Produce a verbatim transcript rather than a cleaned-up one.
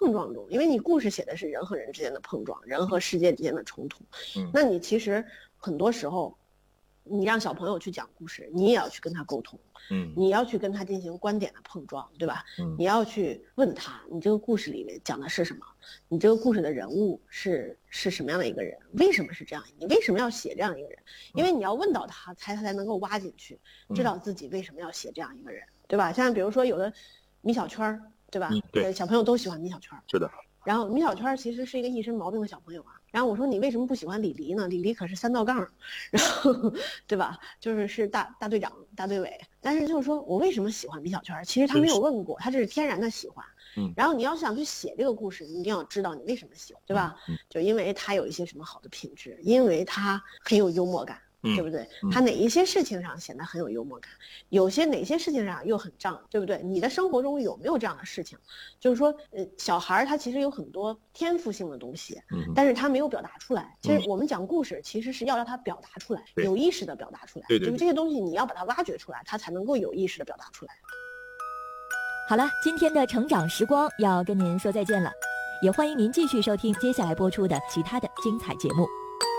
碰撞中，因为你故事写的是人和人之间的碰撞，人和世界之间的冲突。 嗯， 那你其实很多时候，你让小朋友去讲故事，你也要去跟他沟通， 嗯， 你要去跟他进行观点的碰撞，对吧？ 嗯， 你要去问他，你这个故事里面讲的是什么？你这个故事的人物是是什么样的一个人？为什么是这样？你为什么要写这样一个人？因为你要问到他，才他才能够挖进去，知道自己为什么要写这样一个人，对吧？像比如说有的米小圈，对吧？ 嗯，对， 小朋友都喜欢米小圈。 是的。 然后米小圈其实是一个一身毛病的小朋友啊。然后我说你为什么不喜欢李黎呢？李黎可是三道杠，然后对吧？就是是大大队长、大队委。但是就是说我为什么喜欢米小圈？其实他没有问过，他这是天然的喜欢。 嗯。 然后你要想去写这个故事，你一定要知道你为什么喜欢，对吧？ 嗯。 就因为他有一些什么好的品质，因为他很有幽默感。 嗯、 对不对？他哪一些事情上显得很有幽默感，有些哪些事情上又很仗，对不对？你的生活中有没有这样的事情？就是说，呃，小孩他其实有很多天赋性的东西， 嗯， 但是他没有表达出来。其实我们讲故事，其实是要让他表达出来，有意识的表达出来。 对对对， 就是这些东西你要把它挖掘出来，他才能够有意识的表达出来。 好了，今天的成长时光要跟您说再见了，也欢迎您继续收听接下来播出的其他的精彩节目。